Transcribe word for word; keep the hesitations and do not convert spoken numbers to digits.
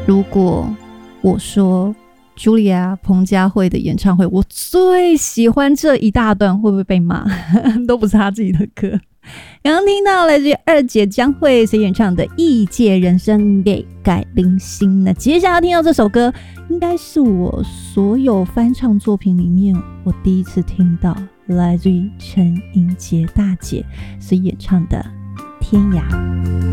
如果我说Julia 彭佳慧的演唱会我最喜欢这一大段，会不会被骂？都不是他自己的歌。刚刚听到来自于二姐江蕙所演唱的《异界人生给改零星》，那接下来听到这首歌应该是我所有翻唱作品里面我第一次听到，来自于陈英杰大姐所演唱的《天涯》。